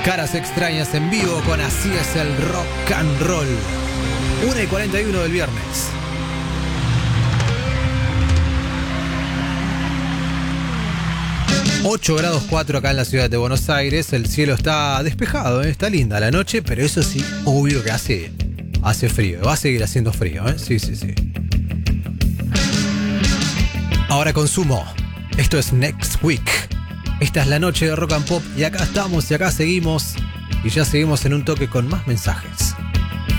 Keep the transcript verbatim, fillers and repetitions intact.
Caras extrañas en vivo con Así es el rock and roll. una y cuarenta y uno del viernes. ocho grados cuatro acá en la ciudad de Buenos Aires. El cielo está despejado, ¿eh? Está linda la noche, pero eso sí, obvio que hace, hace frío. Va a seguir haciendo frío, ¿eh? Sí, sí, sí. Ahora consumo. Esto es Next Week. Esta es la noche de Rock and Pop y acá estamos y acá seguimos. Y ya seguimos en un toque con más mensajes.